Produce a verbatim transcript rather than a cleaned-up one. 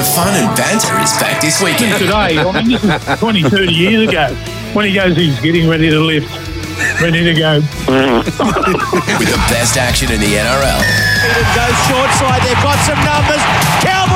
fun and banter is back this weekend. Today, I mean, this is twenty, thirty years ago, when he goes, he's getting ready to lift, ready to go. With the best action in the N R L. Eden goes short side, they've got some numbers. Cowboys!